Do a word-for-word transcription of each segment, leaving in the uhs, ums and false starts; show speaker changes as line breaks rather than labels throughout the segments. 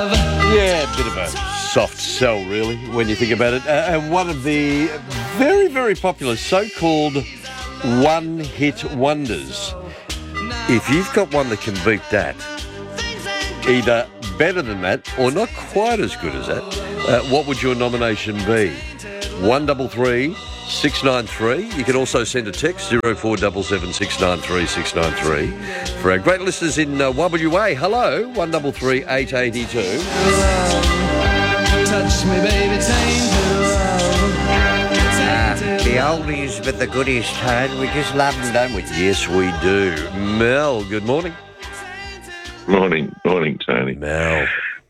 Yeah, a bit of a soft sell, really, when you think about it. Uh, and one of the very, very popular so-called one-hit wonders. If you've got one that can beat that, either better than that or not quite as good as that, uh, what would your nomination be? one double three six nine three. You can also send a text zero four seven seven six nine three six nine three. For our great listeners in uh, W A, hello, one double three eight eighty two.
Touch me, baby,
Ah, the oldies but the goodies, Toad. We just love them, don't we? Yes, we do. Mel, good morning.
Morning, morning, Tony.
Mel.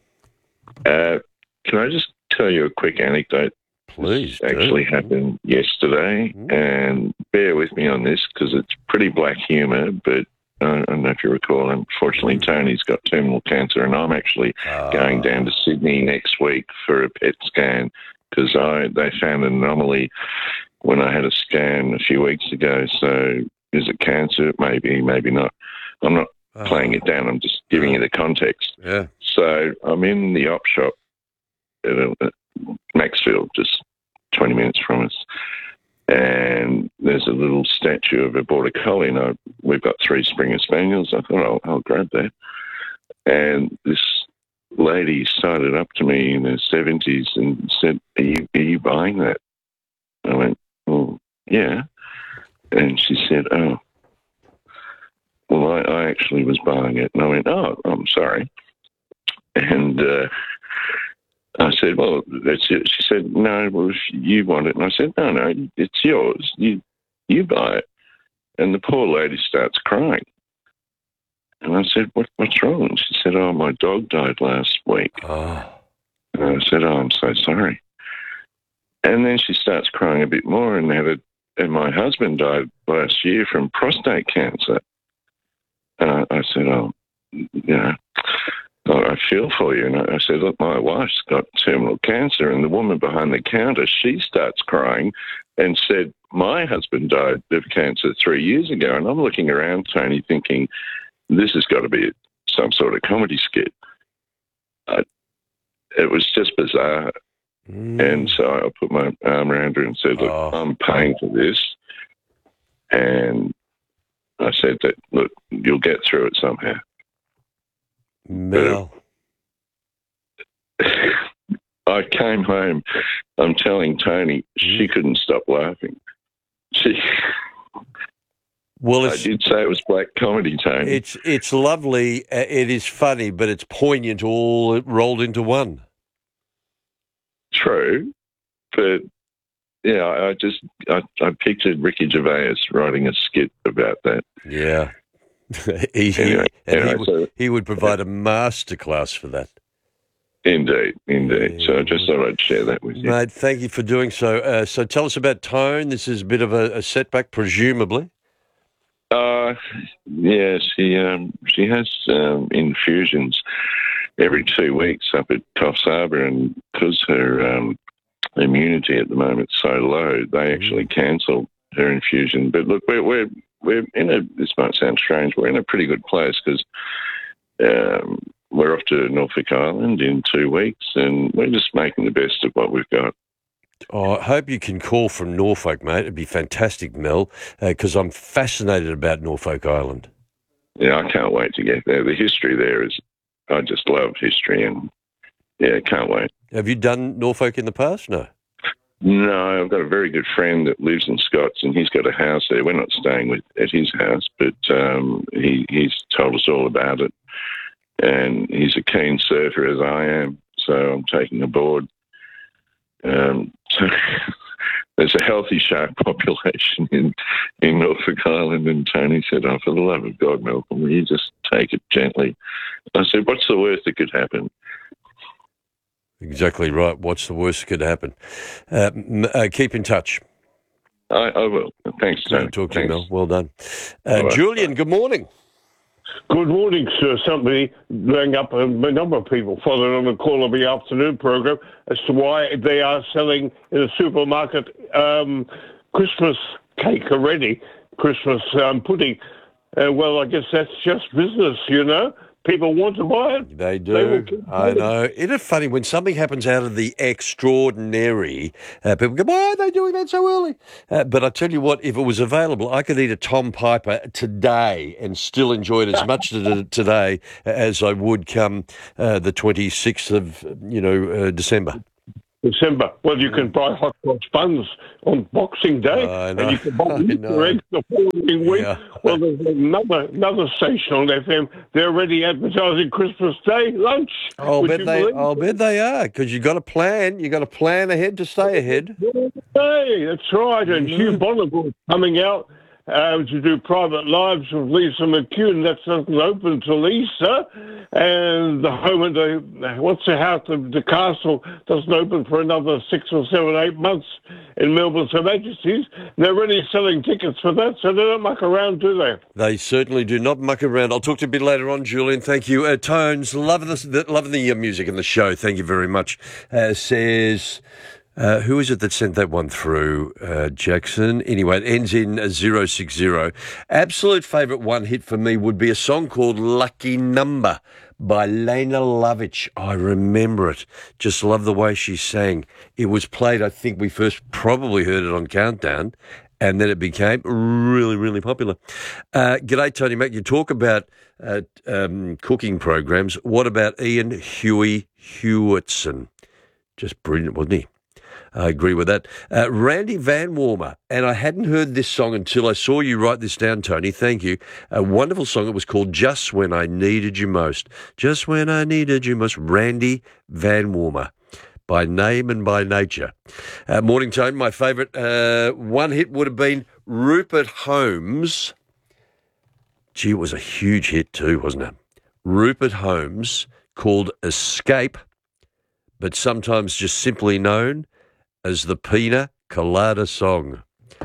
Uh, can I just tell you a quick anecdote?
Please
This
do.
actually happened yesterday,
Mm.
and bear with me on this because it's pretty black humour, but uh, I don't know if you recall, unfortunately, Tony's got terminal cancer, and I'm actually
Ah.
going down to Sydney next week for a P E T scan because I they found an anomaly when I had a scan a few weeks ago. So is it cancer? Maybe, maybe not. I'm not
Ah.
playing it down. I'm just giving you the context.
Yeah.
So I'm in the op shop at, a, at Maxfield, just twenty minutes from us, and there's a little statue of a Border Collie. And I, we've got three Springer Spaniels. I thought, I'll, I'll grab that. And this lady sided up to me in her seventies and said, are you, are you buying that? I went, well, yeah. And she said, oh, well, I, I actually was buying it. And I went, oh, I'm sorry. And uh, I said, well, that's it. She said, no, well, if you want it. And I said, no, no, it's yours. You you buy it. And the poor lady starts crying. And I said, what, what's wrong? And she said, oh, my dog died last week.
Oh.
And I said, oh, I'm so sorry. And then she starts crying a bit more and had a, and my husband died last year from prostate cancer. And I, I said, oh, you know, I feel for you. And I said, look, my wife's got terminal cancer. And the woman behind the counter, she starts crying and said, my husband died of cancer three years ago. And I'm looking around, Tony, thinking, this has got to be some sort of comedy skit. Uh, it was just bizarre.
Mm.
And so I put my arm around her and said, look,
Oh.
I'm paying for this. And I said that, look, you'll get through it somehow.
Mel.
I came home, I'm telling Tony, she couldn't stop laughing. She,
Well,
I
it's,
did say it was black comedy, Tony.
it's, it's lovely. Uh, It is funny, but it's poignant all rolled into one.
True, but yeah, I I just, I, I pictured Ricky Gervais writing a skit about that.
Yeah. he, he-
Anyway,
and he,
anyway,
would-
so-
he would provide a masterclass for that.
Indeed, indeed. So I just
Yeah.
thought I'd share that with you.
Mate, thank you for doing so. Uh, so tell us about Tone. This is a bit of a, a setback, presumably.
Uh, yeah, she, um, she has um, infusions every two weeks up at Coffs Harbour, and because her um, immunity at the moment is so low, they actually cancel her infusion. But look, we're, we're, we're in a, this might sound strange, we're in a pretty good place because um, we're off to Norfolk Island in two weeks and we're just making the best of what we've got.
Oh, I hope you can call from Norfolk, mate. It'd be fantastic, Mel, because I'm fascinated about Norfolk Island.
Yeah, I can't wait to get there. The history there is, I just love history and, yeah, can't wait.
Have you done Norfolk in the past? No.
No, I've got a very good friend that lives in Scots and he's got a house there. We're not staying with at his house, but um, he, he's told us all about it. And he's a keen surfer as I am, so I'm taking aboard. Um, so there's a healthy shark population in, in Norfolk Island, and Tony said, oh, for the love of God, Malcolm, will you just take it gently? I said, what's the worst that could happen?
Exactly right. What's the worst that could happen? Uh, m- uh, keep in touch.
I, I will. Thanks, Tony.
Good to talk to you,
Thanks.
Mel. Well done. Uh,
All right.
Julian, good morning.
Good morning, sir. Somebody rang up, a, a number of people following on the call of the afternoon program as to why they are selling in the supermarket um, Christmas cake already, Christmas um, pudding. Uh, well, I guess that's just business, you know. people want to buy it.
They do.
They will keep
I know. Isn't it funny when something happens out of the extraordinary, uh, people go, why are they doing that so early? Uh, but I tell you what, if it was available, I could eat a Tom Piper today and still enjoy it as much to, today as I would come uh, the twenty-sixth of, you know, uh, December.
December. Well, you can buy hot cross buns on Boxing Day,
I know.
and you can buy
I
Easter
know.
eggs the following week.
Yeah.
Well, there's another another station on F M. They're already advertising Christmas Day lunch.
I'll
Would
bet
you
they.
believe
I'll
it?
bet they are, because you got to plan. You got to plan ahead to stay ahead.
Hey, that's right. And Hugh Bonneville coming out um, to do Private Lives with Lisa McCune. That doesn't open till Easter. And the home of the, what's the house, the, the castle doesn't open for another six or seven, eight months in Melbourne's Her Majesty's. They're already selling tickets for that, so they don't muck around, do they?
They certainly do not muck around. I'll talk to you a bit later on, Julian. Thank you. Uh, Tones, loving the, the, loving the uh, music and the show. Thank you very much. Uh, says... Uh, who is it that sent that one through, uh, Jackson? Anyway, it ends in uh, zero six zero. Absolute favourite one hit for me would be a song called Lucky Number by Lena Lovitch. I remember it. Just love the way she sang. It was played, I think we first probably heard it on Countdown, and then it became really, really popular. Uh, g'day, Tony Mac. You talk about uh, um, cooking programs. What about Ian Huey Hewitson? Just brilliant, wasn't he? I agree with that. Uh, Randy Van Warmer, and I hadn't heard this song until I saw you write this down, Tony. Thank you. A wonderful song. It was called Just When I Needed You Most. Just When I Needed You Most. Randy Van Warmer, by name and by nature. Uh, Morning Tone, my favourite uh, one hit would have been Rupert Holmes. Gee, it was a huge hit too, wasn't it? Rupert Holmes, called Escape, but sometimes just simply known as the Pina Colada song.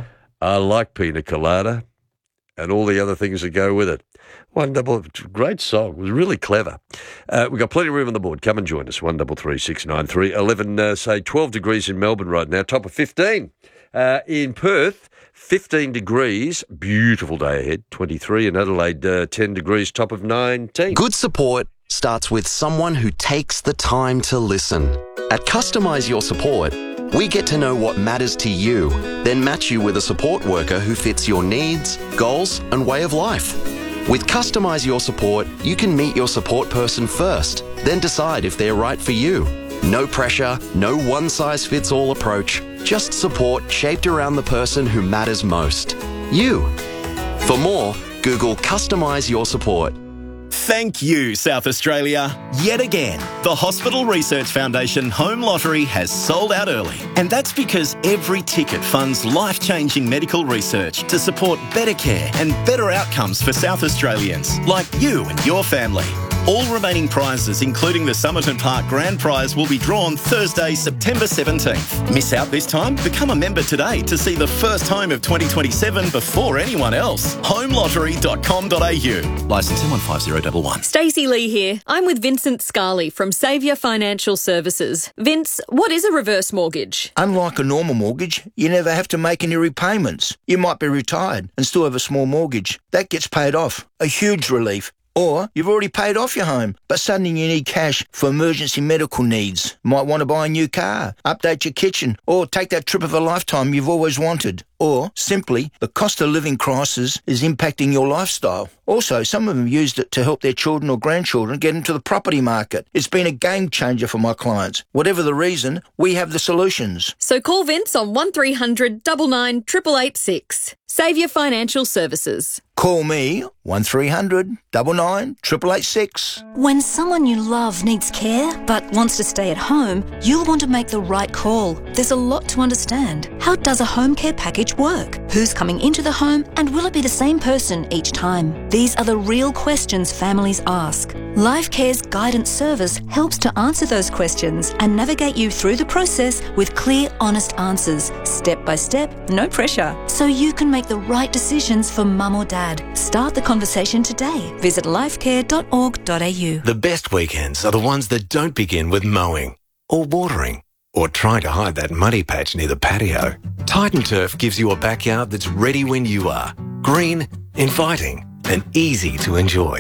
I like Pina Colada and all the other things that go with it. One double, great song. It was really clever. Uh, we've got plenty of room on the board. Come and join us. One double three six nine three. Eleven, uh, say twelve degrees in Melbourne right now. Top of fifteen uh, in Perth. Fifteen degrees. Beautiful day ahead. Twenty-three in Adelaide. Uh, Ten degrees. Top of nineteen.
Good support starts with someone who takes the time to listen. At Customise Your Support, we get to know what matters to you, then match you with a support worker who fits your needs, goals, and way of life. With Customise Your Support, you can meet your support person first, then decide if they're right for you. No pressure, no one-size-fits-all approach, just support shaped around the person who matters most. You. For more, Google Customise Your Support.
Thank you, South Australia. Yet again, the Hospital Research Foundation Home Lottery has sold out early. And that's because every ticket funds life-changing medical research to support better care and better outcomes for South Australians, like you and your family. All remaining prizes, including the Somerton Park Grand Prize, will be drawn Thursday, September seventeenth. Miss out this time? Become a member today to see the first home of twenty twenty-seven before anyone else. home lottery dot com dot a u. Licence M one five zero one one.
Stacey Lee here. I'm with Vincent Scarley from Saviour Financial Services. Vince, what is a reverse mortgage?
Unlike a normal mortgage, you never have to make any repayments. You might be retired and still have a small mortgage. That gets paid off. A huge relief. Or you've already paid off your home, but suddenly you need cash for emergency medical needs. Might want to buy a new car, update your kitchen, or take that trip of a lifetime you've always wanted. Or, simply, the cost of living crisis is impacting your lifestyle. Also, some of them used it to help their children or grandchildren get into the property market. It's been a game changer for my clients. Whatever the reason, we have the solutions.
So call Vince on one three hundred nine nine eight eight eight six. Saviour Financial Services.
Call me, one three hundred nine nine eight eight eight six.
When someone you love needs care but wants to stay at home, you'll want to make the right call. There's a lot to understand. How does a home care package work? Who's coming into the home, and will it be the same person each time? These are the real questions families ask. LifeCare's guidance service helps to answer those questions and navigate you through the process with clear, honest answers, step by step, no pressure, so you can make the right decisions for mum or dad. Start the conversation today. Visit lifecare dot org dot a u.
The best weekends are the ones that don't begin with mowing or watering or trying to hide that muddy patch near the patio. Titan Turf gives you a backyard that's ready when you are. Green, inviting, and easy to enjoy.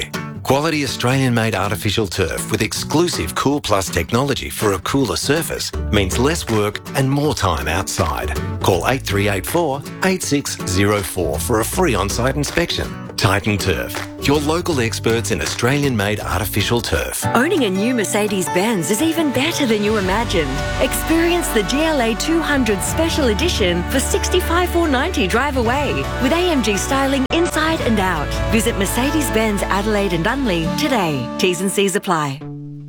Quality Australian-made artificial turf with exclusive Cool Plus technology for a cooler surface means less work and more time outside. Call eight three eight four, eight six zero four for a free on-site inspection. Titan Turf, your local experts in Australian-made artificial turf.
Owning a new Mercedes-Benz is even better than you imagined. Experience the G L A two hundred Special Edition for sixty-five thousand four hundred ninety dollars drive away with A M G styling inside and out. Visit Mercedes-Benz Adelaide and Unley today. T's and C's apply.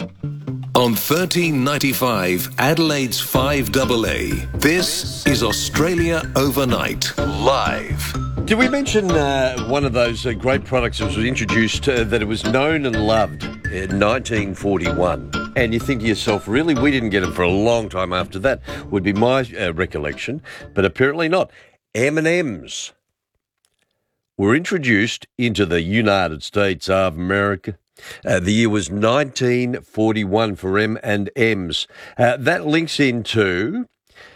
On thirteen ninety-five, Adelaide's five A A, this is Australia Overnight, live.
Did we mention uh, one of those uh, great products that was introduced, uh, that it was known and loved in nineteen forty-one? And you think to yourself, really, we didn't get them for a long time after that, would be my uh, recollection, but apparently not. M and M's were introduced into the United States of America. Uh, the year was nineteen forty-one for M and M's. Uh, that links into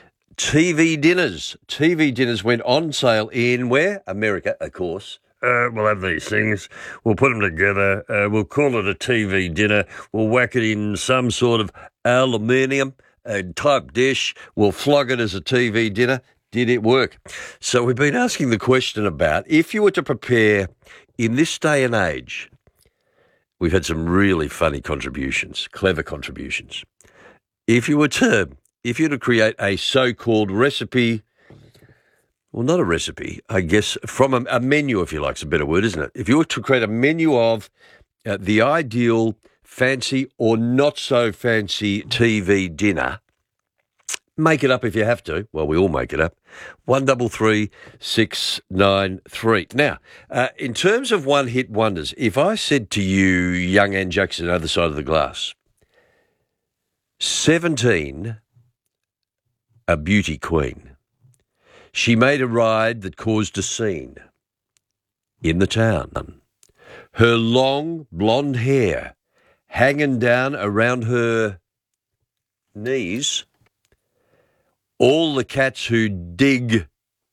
T V dinners. T V dinners went on sale in where? America, of course. Uh, we'll have these things. We'll put them together. Uh, we'll call it a T V dinner. We'll whack it in some sort of aluminium uh, type dish. We'll flog it as a T V dinner. Did it work? So we've been asking the question about if you were to prepare in this day and age. We've had some really funny contributions, clever contributions. If you were to, if you were to create a so-called recipe, well, not a recipe, I guess, from a, a menu, if you like, is a better word, isn't it? If you were to create a menu of uh, the ideal fancy or not so fancy T V dinner, make it up if you have to. Well, we all make it up. One double three six nine three. Now, uh, in terms of one-hit wonders, if I said to you, young Ann Jackson, other side of the glass, seventeen, a beauty queen. She made a ride that caused a scene in the town. Her long blonde hair hanging down around her knees. All the cats who dig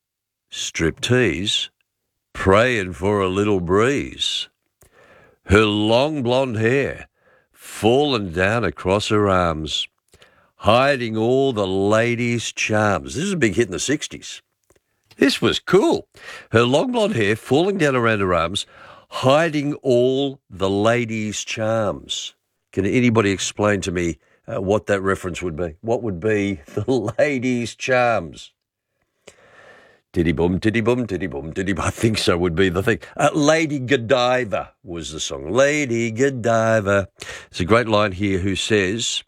striptease, praying for a little breeze. Her long blonde hair falling down across her arms, hiding all the ladies' charms. This is a big hit in the sixties. This was cool. Her long blonde hair falling down around her arms, hiding all the ladies' charms. Can anybody explain to me Uh, what that reference would be? What would be the ladies' charms? Diddy boom, diddy boom, diddy boom, diddy boom. I think so would be the thing. Uh, Lady Godiva was the song. Lady Godiva. It's a great line here who says,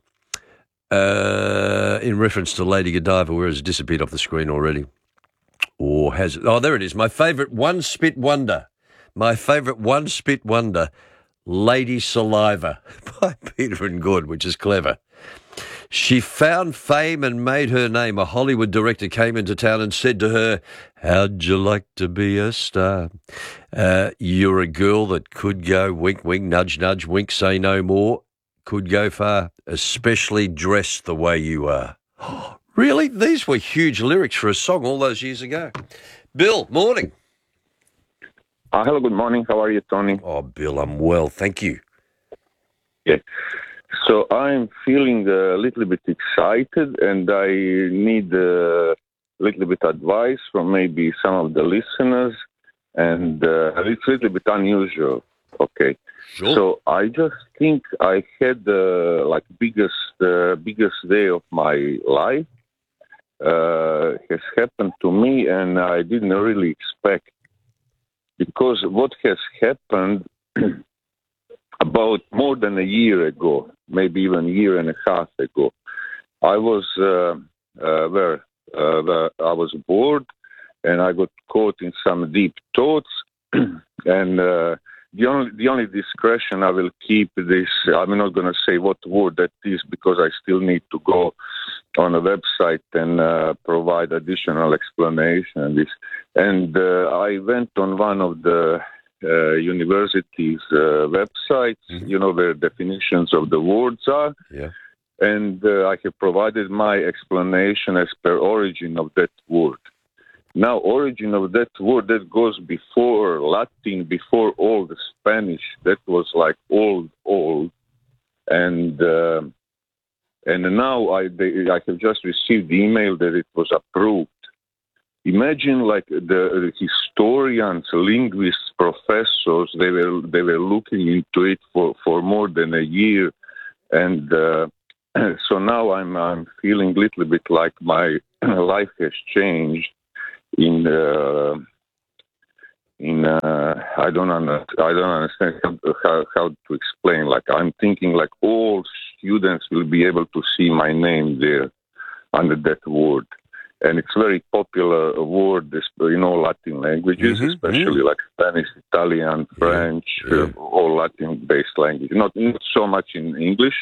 uh, in reference to Lady Godiva, where it's disappeared off the screen already. Or has it? Oh, there it is. My favourite one spit wonder. My favourite one spit wonder. Lady Saliva by Peter and Good, which is clever. She found fame and made her name. A Hollywood director came into town and said to her, how'd you like to be a star? Uh, you're a girl that could go wink, wink, nudge, nudge, wink, say no more. Could go far, especially dressed the way you are. Really? These were huge lyrics for a song all those years ago. Bill, morning.
Uh, hello, good morning. How are you, Tony?
Oh, Bill, I'm well, thank you.
Yeah. So I'm feeling a little bit excited, and I need a little bit advice from maybe some of the listeners, and uh, it's a little bit unusual. Okay.
Sure.
So I just think I had the uh, like biggest uh, biggest day of my life. Uh, has happened to me, and I didn't really expect. Because what has happened about more than a year ago, maybe even a year and a half ago, I was uh, uh, where, uh, where I was bored, and I got caught in some deep thoughts. and uh, the only the only discretion I will keep this. I'm not going to say what word that is because I still need to go on a website and uh, provide additional explanation on this. And uh, I went on one of the uh, university's uh, websites, mm-hmm. you know, where definitions of the words are.
Yeah.
And uh, I have provided my explanation as per origin of that word. now origin of that word that goes before Latin, before all the Spanish. That was like old, old, and uh, and now I they, I have just received the email that it was approved. Imagine like the historians, linguists, professors, they were they were looking into it for, for more than a year, and uh, so now I'm I'm feeling a little bit like my life has changed. In uh, in uh, I don't under, I don't understand how how to explain. Like I'm thinking like all students will be able to see my name there under that word. And it's very popular word, you know, Latin languages, mm-hmm, especially mm-hmm. like Spanish, Italian, French, yeah, yeah. Uh, all Latin-based languages. Not, not so much in English.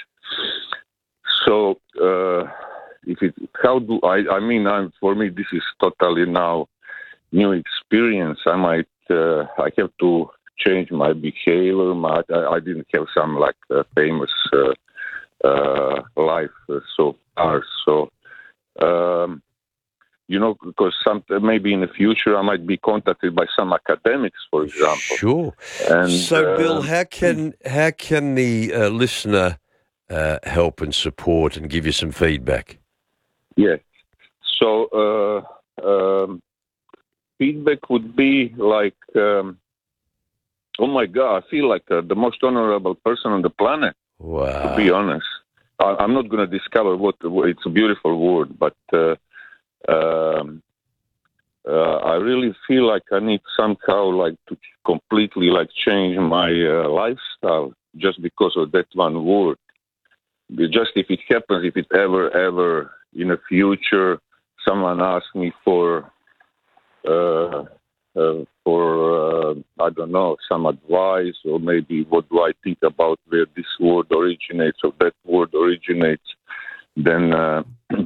So, uh, if it, how do I? I mean, I'm, for me, this is totally now new experience. I might, uh, I have to change my behavior. My, I, I didn't have some like uh, famous uh, uh, life uh, so far. So. Um, You know, because some maybe in the future I might be contacted by some academics, for example.
Sure. And so, uh, Bill, how can how can the uh, listener uh, help and support and give you some feedback?
Yeah. So, uh, um, feedback would be like, um, oh my God, I feel like uh, the most honorable person on the planet.
Wow.
To be honest, I, I'm not going to discover what it's a beautiful word, but. Uh, Um, uh, I really feel like I need somehow like to completely like change my uh, lifestyle just because of that one word. Just if it happens, if it ever, ever in the future, someone asks me for, uh, uh, for uh, I don't know, some advice or maybe what do I think about where this word originates or that word originates, then. Uh,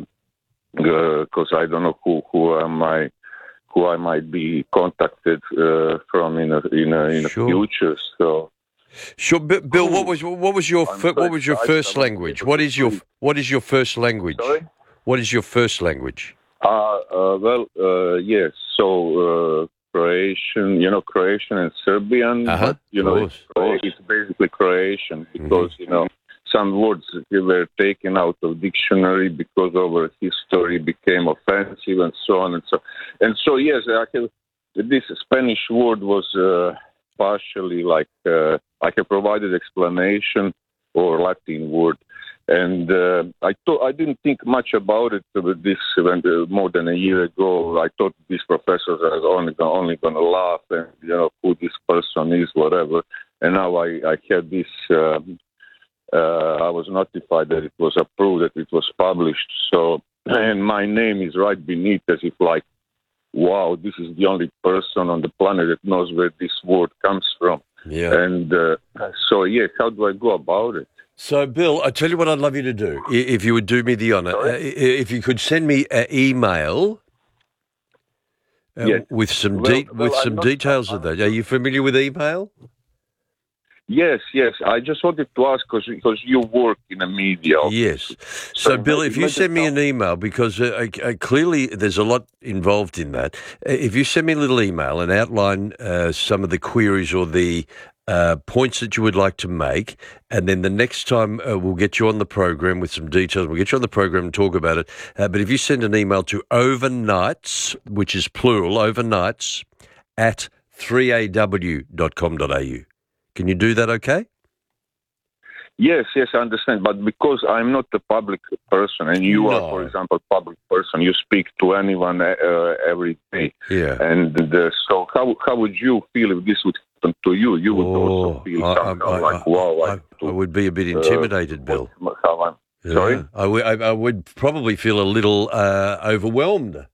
Because uh, I don't know who who am I, who I might be contacted uh, from in a, in a, in
sure.
the future. So,
sure, B- Bill. What was what was your fir- what was your first language? What is your what is your first language?
Sorry?
What is your first language?
Uh, uh well, uh, yes. So uh, Croatian, you know, Croatian and Serbian.
Uh-huh.
But, you know, it's, it's basically Croatian because mm-hmm. you know. Some words were taken out of dictionary because our history became offensive and so on and so. And so, yes, I have, this Spanish word was uh, partially like uh, I have provided explanation or Latin word, and uh, I thought I didn't think much about it with this when, uh, more than a year ago. I thought these professors are only only going to laugh and you know who this person is, whatever. And now I I had this. Uh, Uh, I was notified that it was approved, that it was published. So, and my name is right beneath as if like, wow, this is the only person on the planet that knows where this word comes from.
Yeah.
And uh, so, yeah, how do I go about it?
So, Bill, I tell you what I'd love you to do, if you would do me the honour. Uh, if you could send me an email uh,
yes.
with some
well,
de-
well,
with some
not,
details
I'm,
of that. Are you familiar with email?
Yes, yes. I just wanted to ask because because you work in the media.
Yes. So, so Bill, if you send me an email, because uh, uh, clearly there's a lot involved in that, uh, if you send me a little email and outline uh, some of the queries or the uh, points that you would like to make, and then the next time uh, we'll get you on the program with some details. We'll get you on the program and talk about it. Uh, but if you send an email to overnights, which is plural, overnights, at three a w dot com dot a u. Can you do that okay?
Yes, yes, I understand. But because I'm not a public person and you
no.
are, for example, a public person, you speak to anyone uh, every day.
Yeah.
And uh, so how how would you feel if this would happen to you? You would oh, also feel
I,
somehow
I,
like,
I,
wow.
I, I, I would be a bit intimidated, uh, Bill.
How I'm,
yeah.
Sorry?
I, w- I, I would probably feel a little uh, overwhelmed.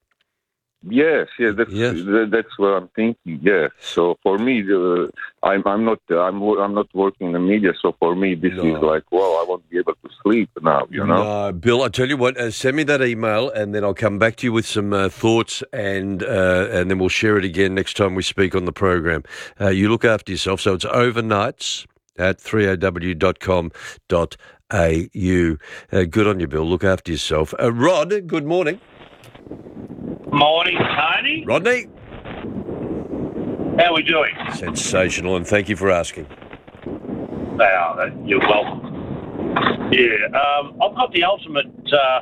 Yes, yes, that's
yes.
that's what I'm thinking. Yes, so for me, uh, I'm I'm not I'm I'm not working in the media, so for me this
no.
is like, well, I won't be able to sleep now, you know.
No, Bill, I tell you what, uh, send me that email, and then I'll come back to you with some uh, thoughts, and uh, and then we'll share it again next time we speak on the program. Uh, you look after yourself. So it's overnights at three a w dot com dot a u. Uh, good on you, Bill. Look after yourself. Uh, Rod, good morning.
Morning, Tony.
Rodney.
How are we doing?
Sensational, and thank you for asking.
Oh, you're welcome. Yeah, um, I've got the ultimate, uh,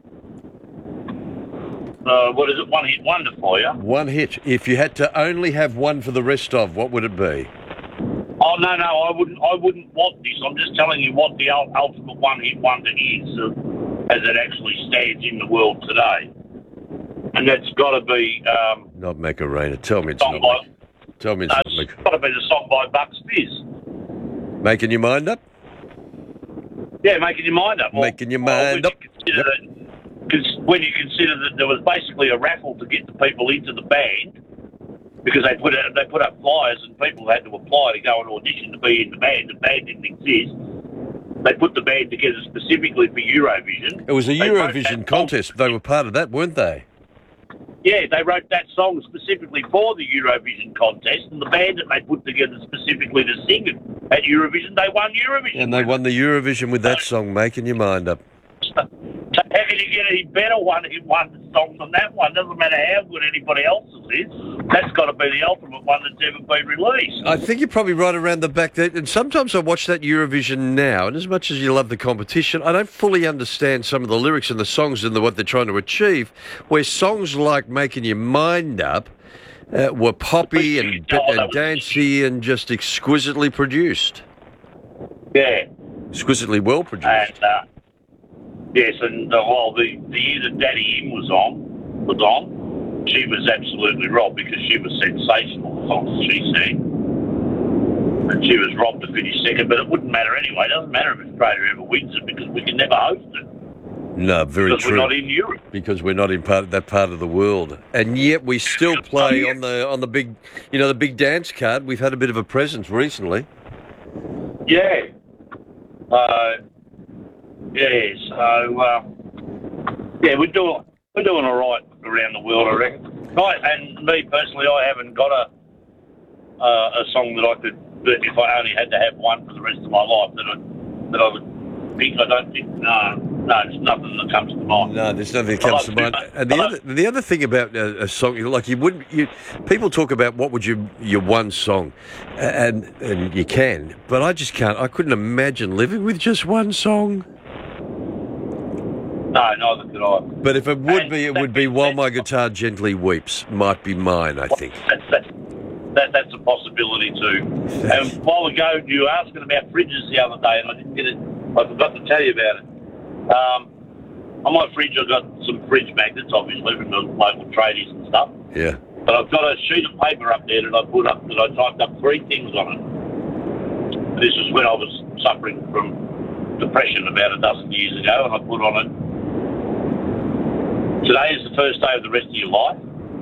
uh, what is it, one hit wonder for you.
One hit. If you had to only have one for the rest of, what would it be?
Oh, no, no, I wouldn't I wouldn't want this. I'm just telling you what the ul- ultimate one hit wonder is uh, as it actually stands in the world today. And that's got to be... Um,
not Macarena. Tell me it's
not. By,
Tell me it's
no,
not Macarena.
It's got to be the song by Bucks Fizz.
Making your mind up?
Yeah, making your mind up.
Making your mind up.
Yep. That, when you consider that there was basically a raffle to get the people into the band, because they put out, they put up flyers and people had to apply to go and audition to be in the band. The band didn't exist. They put the band together specifically for Eurovision.
It was a
they
Eurovision contest. They were part of that, weren't they?
Yeah, they wrote that song specifically for the Eurovision contest, and the band that they put together specifically to sing it at Eurovision, they won Eurovision.
And they won the Eurovision with that song, Making Your Mind Up.
So how can you get any better one hit wonder song than that one? Doesn't matter how good anybody else's is. That's got to be the ultimate one that's ever been released.
I think you're probably right around the back there. And sometimes I watch that Eurovision now, and as much as you love the competition, I don't fully understand some of the lyrics and the songs and the, what they're trying to achieve, where songs like Making Your Mind Up uh, were poppy and, and dancey and just exquisitely produced.
Yeah.
Exquisitely well produced.
And, uh, yes, and uh, well, the, the year that Daddy M was on, was on, she was absolutely robbed because she was sensational, the songs she sang. And she was robbed to finish second, but it wouldn't matter anyway. It doesn't matter if Australia ever wins it because we can never host it.
No, very
because
true.
Because we're not in Europe.
Because we're not in part that part of the world, and yet we still play on the on the big, you know, the big dance card. We've had a bit of a presence recently.
Yeah. Uh, yeah. So uh, yeah, we're doing we're doing all right around the world, I reckon. Right, and me personally, I haven't got a uh, a song that I could, that if I only had to have one for the rest of my life, that I that I would pick. I don't think. No, no, there's nothing that comes to mind.
No, there's nothing that comes to mind. And the other the other thing about a, a song, like you wouldn't, you people talk about what would you your one song, and and you can, but I just can't. I couldn't imagine living with just one song.
No, neither could I.
But if it would and be, it would be While My Guitar Gently Weeps. Might be mine, I think.
That's, that's, that, that's a possibility too. And a while ago, you were asking about fridges the other day, and I didn't get it. I forgot to tell you about it. Um, on my fridge, I've got some fridge magnets, obviously, from the local tradies and stuff.
Yeah.
But I've got a sheet of paper up there that I put up, that I typed up three things on it. This was when I was suffering from depression about a dozen years ago, and I put on it, today is the first day of the rest of your life.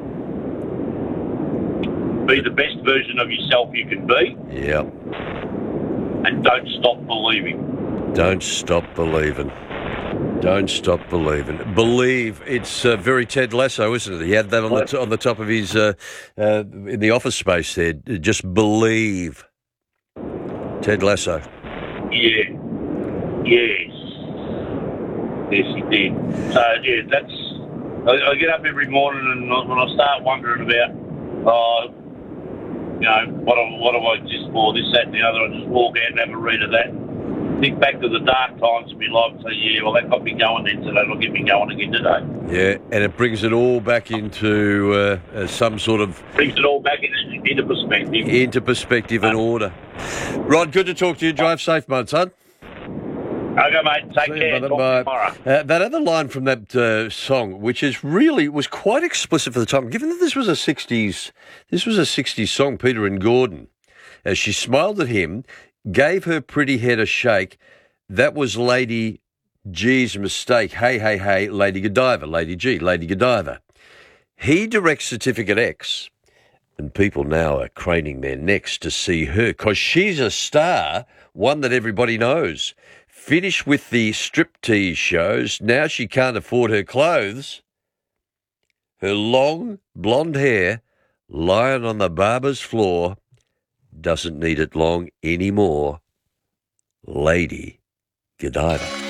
Be the best version of yourself you can be.
Yeah.
And don't stop believing.
Don't stop believing. Don't stop believing. Believe. It's uh, very Ted Lasso, isn't it? He had that on the t- on the top of his uh, uh, in the office space there. Just believe. Ted Lasso.
Yeah. Yes. Yes, he did. So yeah, that's. I, I get up every morning and when I start wondering about, uh, you know, what do, what do I exist for? This, that, and the other. I just walk out and have a read of that. Think back to the dark times of my life and say, yeah, well, that got me going then, so that'll get me going again today.
Yeah, and it brings it all back into uh, uh, some sort of...
Brings it all back into, into perspective.
Into perspective and order. Rod, good to talk to you. Drive safe, my son.
Okay, mate. Take care.
You,
Talk tomorrow.
Uh, that other line from that uh, song, which is really was quite explicit for the time, given that this was a sixties, this was a sixties song. Peter and Gordon, as she smiled at him, gave her pretty head a shake. That was Lady G's mistake. Hey, hey, hey, Lady Godiva, Lady G, Lady Godiva. He directs Certificate X, and people now are craning their necks to see her because she's a star, one that everybody knows. Finished with the striptease shows, now she can't afford her clothes. Her long blonde hair lying on the barber's floor doesn't need it long anymore. Lady Godiva.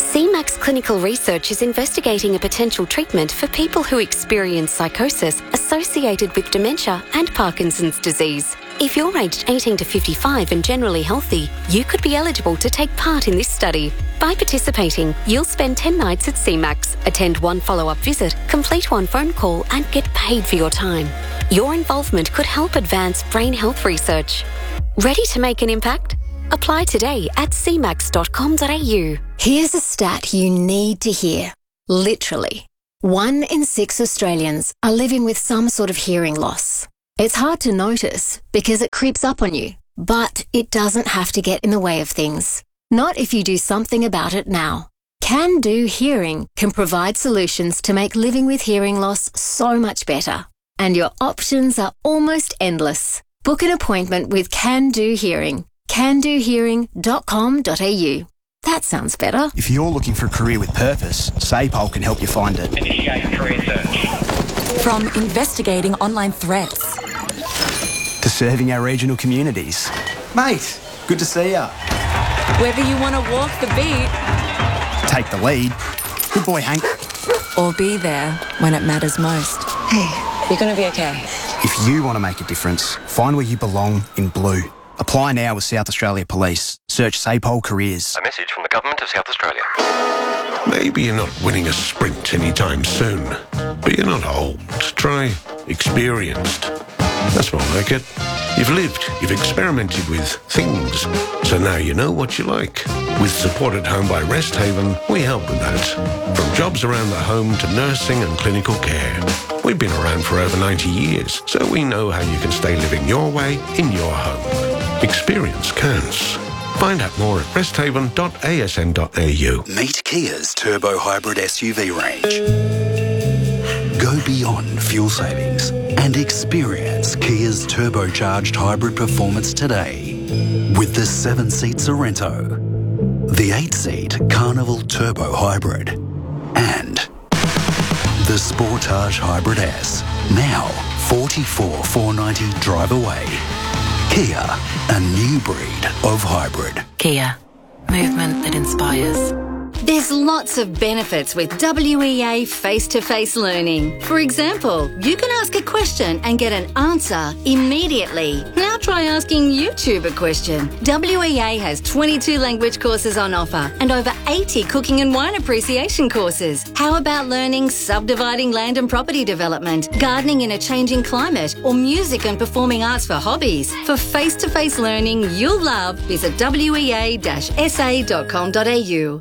C MAX Clinical Research is investigating a potential treatment for people who experience psychosis associated with dementia and Parkinson's disease. If you're aged eighteen to fifty-five and generally healthy, you could be eligible to take part in this study. By participating, you'll spend ten nights at C MAX, attend one follow-up visit, complete one phone call and get paid for your time. Your involvement could help advance brain health research. Ready to make an impact? Apply today at c max dot com dot a u.
Here's a stat you need to hear. Literally, one in six Australians are living with some sort of hearing loss. It's hard to notice because it creeps up on you, but it doesn't have to get in the way of things. Not if you do something about it now. Can Do Hearing can provide solutions to make living with hearing loss so much better. And your options are almost endless. Book an appointment with Can Do Hearing. can do hearing dot com dot a u. That sounds better.
If you're looking for a career with purpose, SAPOL can help you find it.
Initiate career search.
From investigating online threats
to serving our regional communities. Mate, good to see ya.
Whether you want to walk the beat,
take the lead. Good boy, Hank.
Or be there when it matters most.
Hey, you're going to be okay.
If you want to make a difference, find where you belong in blue. Apply now with South Australia Police. Search SAPOL Careers.
A message from the Government of South Australia.
Maybe you're not winning a sprint anytime soon, but you're not old. Try experienced. That's more like it. You've lived, you've experimented with things, so now you know what you like. With Support at Home by Rest Haven, we help with that. From jobs around the home to nursing and clinical care. We've been around for over ninety years, so we know how you can stay living your way in your home. Experience counts. Find out more at rest haven dot a s n dot a u.
Meet Kia's Turbo Hybrid S U V range. Go beyond fuel savings and experience Kia's turbocharged hybrid performance today with the seven-seat Sorrento, the eight-seat Carnival Turbo Hybrid, and the Sportage Hybrid S. Now forty-four thousand four hundred ninety drive away. Kia, a new breed of hybrid.
Kia, movement that inspires.
There's lots of benefits with W E A face-to-face learning. For example, you can ask a question and get an answer immediately. Now try asking YouTube a question. W E A has twenty-two language courses on offer and over eighty cooking and wine appreciation courses. How about learning subdividing land and property development, gardening in a changing climate, or music and performing arts for hobbies? For face-to-face learning you'll love, visit w e a dash s a dot com dot a u.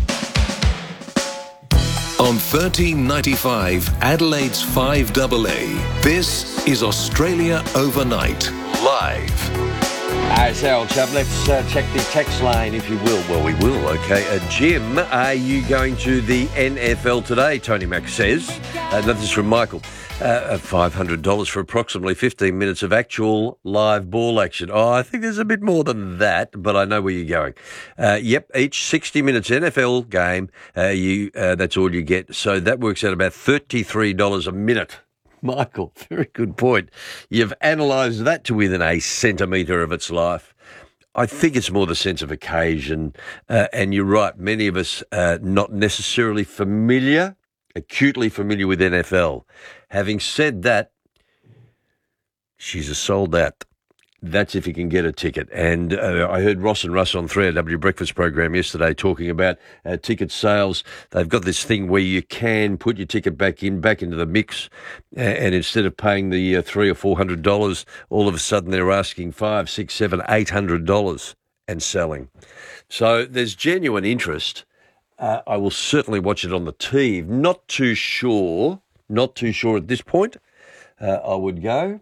On thirteen ninety-five, Adelaide's five A A, this is Australia Overnight, live.
Hey, so old chap, let's uh, check the text line, if you will. Well, we will, okay. Uh, Jim, are you going to the N F L today, Tony Mack says. Uh, this is from Michael. Uh, five hundred dollars for approximately fifteen minutes of actual live ball action. Oh, I think there's a bit more than that, but I know where you're going. Uh, yep, each sixty minutes N F L game, uh, you uh, that's all you get. So that works out about thirty-three dollars a minute. Michael, very good point. You've analysed that to within a centimetre of its life. I think it's more the sense of occasion, uh, and you're right, many of us are not necessarily familiar, acutely familiar with N F L. Having said that, she's a sold out. That's if you can get a ticket. And uh, I heard Ross and Russ on three R W Breakfast program yesterday talking about uh, ticket sales. They've got this thing where you can put your ticket back in, back into the mix, and, and instead of paying the uh, three or four hundred dollars, all of a sudden they're asking five, six, seven, eight hundred dollars and selling. So there's genuine interest. Uh, I will certainly watch it on the T V. Not too sure, not too sure at this point. Uh, I would go.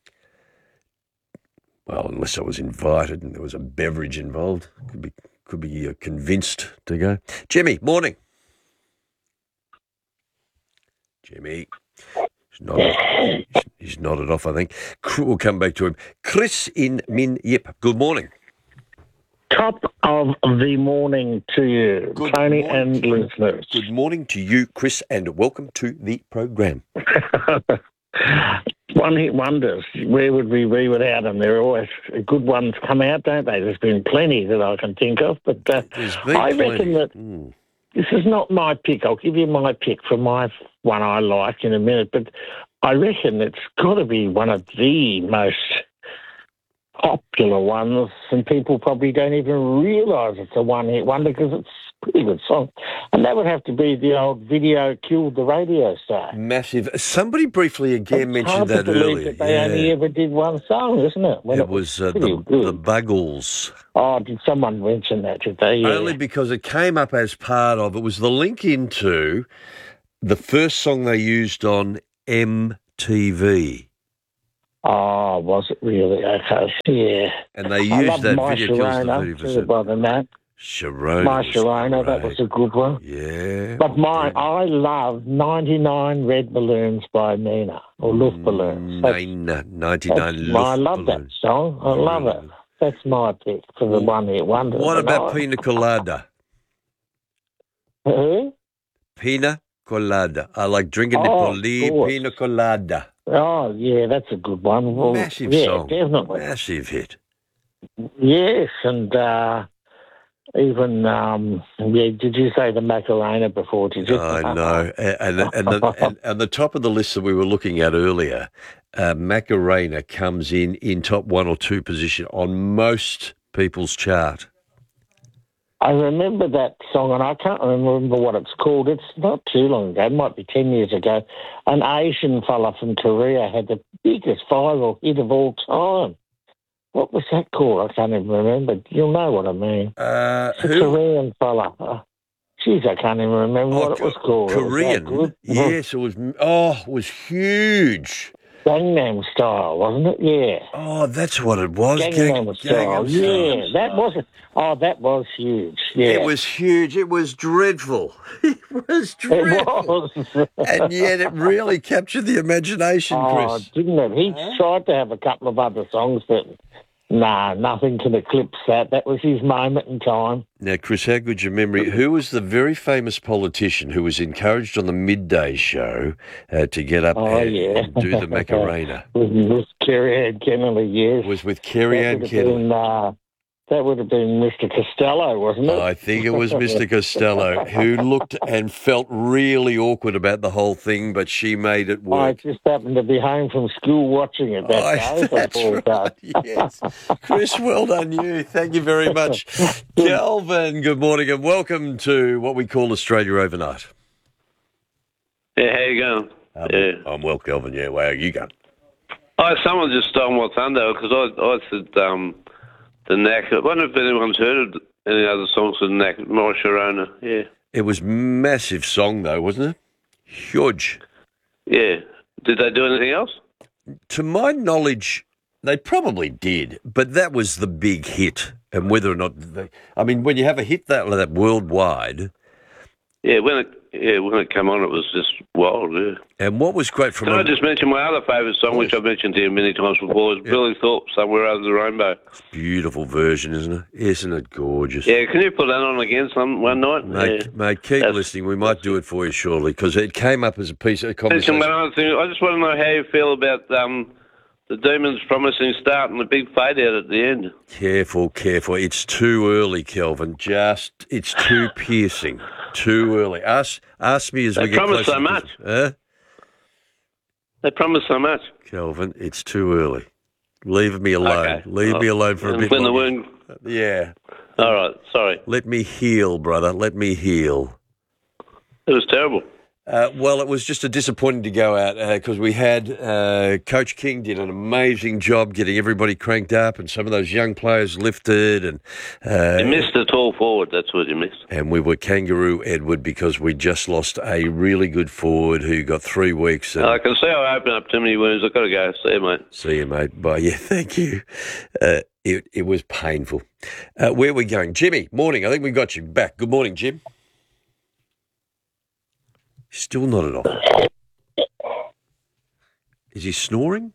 Well, unless I was invited and there was a beverage involved, could be could be uh, convinced to go. Jimmy, morning. Jimmy, he's nodded, he's, he's nodded off. I think we'll come back to him. Chris in Min Yip. Good morning.
Top of the morning to you, Good Tony morning. And listeners.
Good morning to you, Chris, and welcome to the program.
One-hit wonders. Where would we be without them? There are always good ones come out, don't they? There's been plenty that I can think of, but uh, I
plenty.
reckon that
mm.
this is not my pick. I'll give you my pick for my one I like in a minute, but I reckon it's got to be one of the most popular ones, and people probably don't even realise it's a one-hit wonder because it's a pretty good song. And that would have to be the old Video Killed the Radio Star.
Massive. Somebody briefly again
It's
mentioned
hard to
that
believe
earlier.
that they
yeah.
only ever did one song, isn't it? When
It was uh,
pretty
the,
good.
the Buggles.
Oh, did someone mention that today? Yeah.
Only because it came up as part of, it was the link into the first song they used on M T V.
Oh, was it really? Okay, yeah.
And they
I
used
love
that
My
Video Kills the
Sharona,
thirty
too,
percent.
by the name.
Sharona.
My
was
Sharona, that
great.
was a good one.
Yeah.
But my, I love ninety-nine Red Balloons by Nina, or Luftballons. That's-
Nine, ninety-nine
that's my- I love that
Luftballons.
song. I love it. That's my pick for the one hit wonder.
What
And
about
I-
Pina Colada?
Who?
Pina Colada. I like drinking
Oh,
the
of course.
Pina Colada.
Oh, yeah, that's a good one. Well,
Massive
yeah,
song.
definitely.
Massive hit.
Yes, and uh, even, um, yeah, did you say the Macarena before? Did you?
I know. And, and, and, the, and, and the top of the list that we were looking at earlier, uh, Macarena comes in in top one or two position on most people's chart.
I remember that song, and I can't remember what it's called. It's not too long ago. It might be ten years ago. An Asian fella from Korea had the biggest viral hit of all time. What was that called? I can't even remember. You'll know what I mean.
Uh,
it's a Korean fella. Uh, Jeez, I can't even remember what it was called.
Korean?
It was that good.
Yes, it was. Oh, it was huge.
Gangnam Style, wasn't it? Yeah.
Oh, that's what it was.
Gangnam
Gang-
Style.
Gangnam
Yeah,
Style.
that was. Oh, that was huge. Yeah.
It was huge. It was dreadful. It was dreadful.
It was.
And yet it really captured the imagination,
Oh,
Chris.
didn't it? He tried to have a couple of other songs, but nah, nothing can eclipse that. That was his moment in time.
Now, Chris, how good's your memory? Who was the very famous politician who was encouraged on the midday show uh, to get up
Oh,
and,
yeah.
and do the Macarena?
With, with Kerry Ann Kennedy, yes.
Was with Kerry Ann
That would have
Kennedy.
been, uh, that would have been Mister Costello, wasn't it?
I think it was Mister Costello who looked and felt really awkward about the whole thing, but she made it
I
work.
just happened to be home from school watching it that
Oh,
day.
that's
all
right,
day.
yes. Chris, well done you. Thank you very much. Kelvin, good morning and welcome to what we call Australia Overnight.
Yeah, how you going?
Um,
yeah.
I'm well, Kelvin. Yeah, wow, you going?
Oh, someone just stole my thunder because I, I said um, the Knack. I wonder if anyone's heard of any other songs of the Knack. My Sharona, yeah.
It was massive song though, wasn't it? Huge.
Yeah. Did they do anything else?
To my knowledge, they probably did, but that was the big hit. And whether or not, they, I mean, when you have a hit that like that worldwide.
Yeah, when it yeah when it came on, it was just wild. Yeah.
And what was great from
Can
a,
I just mention my other favourite song, which I've mentioned here many times before, is Billy Thorpe, Somewhere Over the Rainbow.
beautiful version, isn't it? Isn't it gorgeous?
Yeah, can you put that on again some one night?
Mate,
yeah.
mate, keep
That's-
listening. We might do it for you shortly because it came up as a piece of
Mention
conversation.
one other thing. I just want to know how you feel about um, the Demons' promising start and the big fade out at the end.
Careful, careful. It's too early, Kelvin. Just, it's too piercing. Too early. Ask, ask me as
They
we get
promise
closer
so
to
much.
Christmas. Huh?
They promise so much.
Kelvin, it's too early. Leave me alone.
Okay.
Leave me
Oh,
alone for a
and
bit
when the
longer.
wound...
Yeah.
All right, sorry.
Let me heal, brother. Let me heal.
It was terrible.
Uh, well, it was just a disappointing to go out because we had uh, Coach King did an amazing job getting everybody cranked up and some of those young players lifted. And uh,
You missed the tall forward, that's what you missed.
and we were Kangaroo Edward because we just lost a really good forward who got three weeks. And
I can see I opened up too many wounds. I've got to go. See you, mate.
see you, mate. Bye. Yeah, thank you. Uh, it, it was painful. Uh, where are we going? Jimmy, morning. I think we got you back. Good morning, Jim. Still not at all. Is he snoring?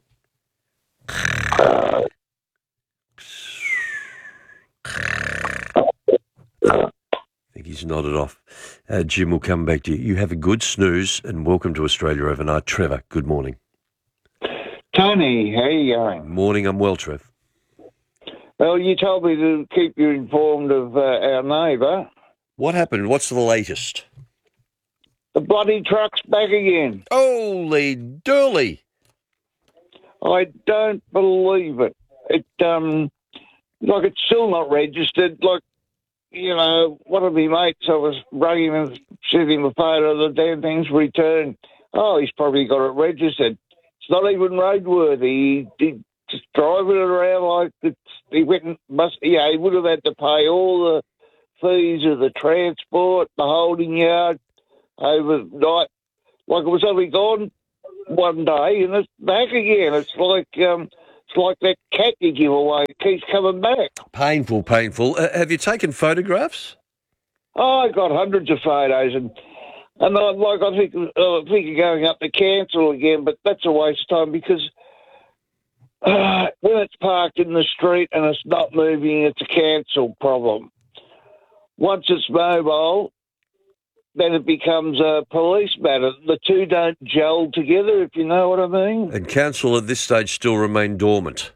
I think he's nodded off. Uh, Jim will come back to you. You have a good snooze and welcome to Australia Overnight. Trevor, good morning.
Tony, how are you going?
Morning, I'm well, Trev.
Well, you told me to keep you informed of uh, our neighbour,
What happened? What's the latest?
The bloody truck's back again.
Holy durly.
I don't believe it. It, um, like, it's still not registered. Like, you know, one of my mates, I was bringing him and sent him a photo of the damn thing's returned. Oh, he's probably got it registered. It's not even roadworthy. He, he just driving it around like it's, he went and must, yeah, he would have had to pay all the fees of the transport, the holding yard, overnight. Like, it was only gone one day and it's back again. It's like um, it's like that cat you give away. It keeps coming back.
Painful, painful. Uh, have you taken photographs?
Oh, I got hundreds of photos, and and I, like I think uh, I think of going up to cancel again, but that's a waste of time because uh, when it's parked in the street and it's not moving, it's a cancel problem. Once it's mobile, then it becomes a police matter. The two don't gel together, if you know what I mean.
And council at this stage still remain dormant?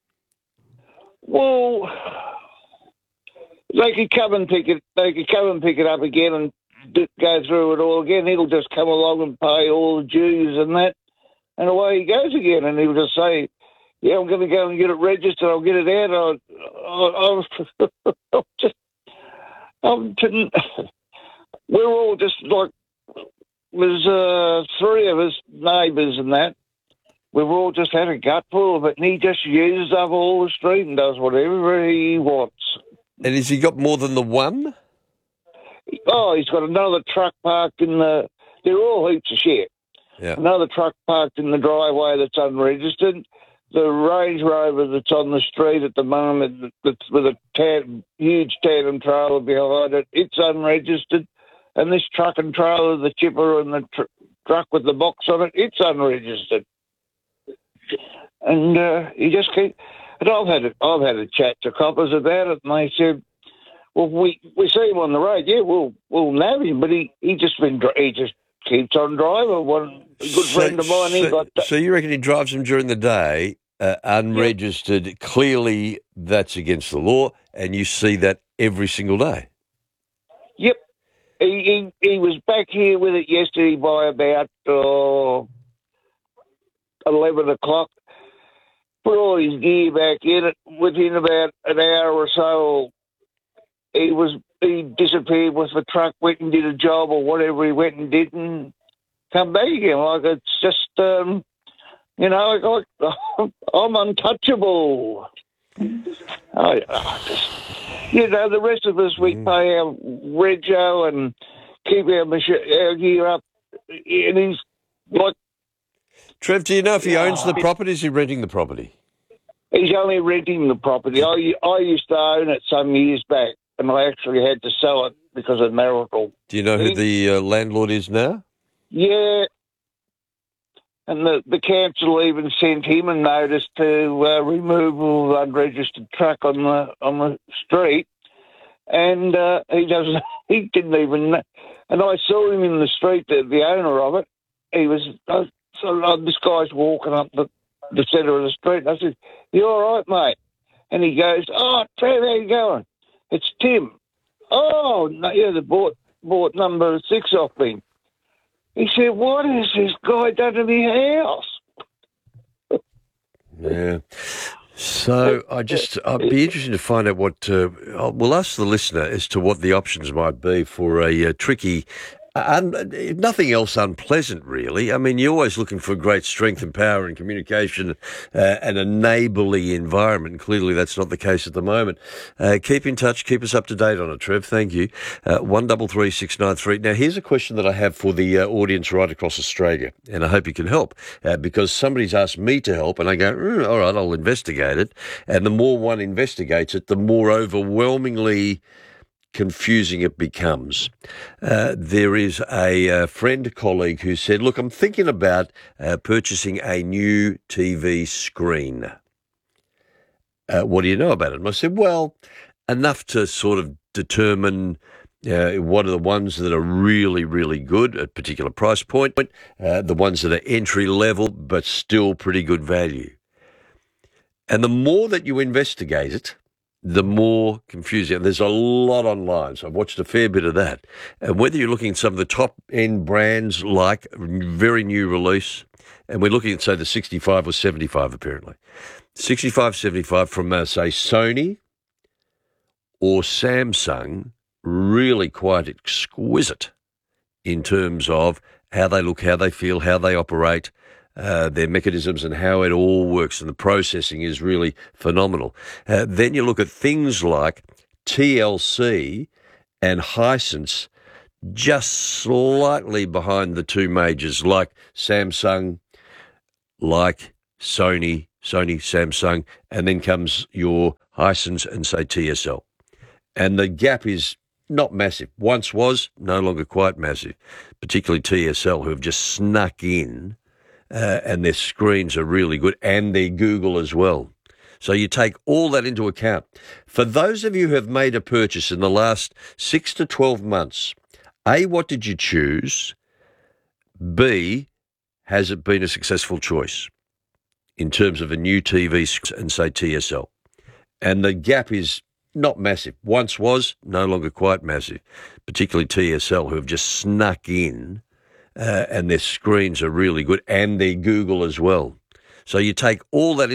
Well, they could come and pick it. They could come and pick it up again and do, go through it all again. He'll just come along and pay all the dues and that, and away he goes again. And he'll just say, "Yeah, I'm going to go and get it registered. I'll get it out." I, I, I'm just, I'm. We're all just like, there's uh, three of us, neighbours and that. We've all just had a gutful of it, and he just uses up all the street and does whatever he wants.
And has he got more than the one?
Oh, he's got another truck parked in the... They're all heaps of shit.
Yeah.
Another truck parked in the driveway that's unregistered. The Range Rover that's on the street at the moment, that's with a tan, huge tandem trailer behind it, it's unregistered. And this truck and trailer, the chipper and the tr- truck with the box on it, it's unregistered. And uh, you just keep... And I've had a, I've had a chat to coppers about it, and they said, "Well, we we see him on the road, yeah, we'll we'll nab him, but he, he just been he just keeps on driving." One a good
So-
friend of mine, he
so,
got
so you reckon he drives them during the day, uh, unregistered? Yep. Clearly, that's against the law, and you see that every single day.
Yep. He, he he was back here with it yesterday by about uh, eleven o'clock. Put all his gear back in it. Within about an hour or so, he was he disappeared with the truck. Went and did a job or whatever he went and did, and come back again. Like it's just um, you know, like, I'm untouchable. I, I just, you know, the rest of us, we pay our rego and keep our, mach- our gear up, and he's like...
Trev, do you know if he owns the property? Is he renting the property?
He's only renting the property. I, I used to own it some years back, and I actually had to sell it because of marital.
Do you know who the uh, landlord is now?
Yeah. And the, the council even sent him a notice to uh, remove the unregistered truck on the on the street, and uh, he doesn't. He didn't even. Know. And I saw him in the street, the, the owner of it. He was uh, so uh, this guy's walking up the, the centre of the street. And I said, "You all right, mate?" And he goes, "Oh, Trev, how you going? It's Tim." "Oh, no, yeah, they bought bought number six off me." He said, "What has this guy done to my house?"
Yeah. So I just, I'd be interested to find out what, uh, we'll ask the listener as to what the options might be for a uh, tricky, un, nothing else unpleasant really. I mean, you're always looking for great strength and power and communication uh, and a neighbourly environment. Clearly that's not the case at the moment. Uh, keep in touch, keep us up to date on it, Trev. Thank you. Uh, one double three six nine three. Now here's a question that I have for the uh, audience right across Australia, and I hope you can help uh, because somebody's asked me to help, and I go, mm, all right, I'll investigate it. And the more one investigates it, the more overwhelmingly confusing it becomes. Uh, there is a, a friend, colleague who said, look, I'm thinking about uh, purchasing a new T V screen. Uh, what do you know about it? And I said, well, enough to sort of determine uh, what are the ones that are really, really good at a particular price point, uh, the ones that are entry level but still pretty good value. And the more that you investigate it, the more confusing. There's a lot online, so I've watched a fair bit of that. And whether you're looking at some of the top-end brands like very new release, and we're looking at, say, the sixty-five or seventy-five, apparently. sixty-five, seventy-five from, uh, say, Sony or Samsung, really quite exquisite in terms of how they look, how they feel, how they operate, uh, their mechanisms and how it all works, and the processing is really phenomenal. Uh, then you look at things like T L C and Hisense, just slightly behind the two majors, like Samsung, like Sony, Sony, Samsung, and then comes your Hisense and, say, T S L. And the gap is not massive. Once was, no longer quite massive, particularly T S L, who have just snuck in, uh, and their screens are really good, and their Google as well. So you take all that into account. For those of you who have made a purchase in the last six to twelve months, A, what did you choose? B, has it been a successful choice in terms of a new T V and, say, T S L? And the gap is not massive. Once was, no longer quite massive, particularly T S L, who have just snuck in, uh, and their screens are really good, and their Google as well. So you take all that